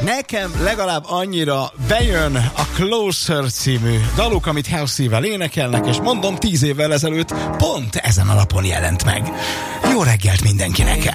Nekem legalább annyira bejön a Closer című daluk, amit Halsey-vel énekelnek, és mondom, 10 évvel ezelőtt pont ezen a napon jelent meg. Jó reggelt mindenkinek!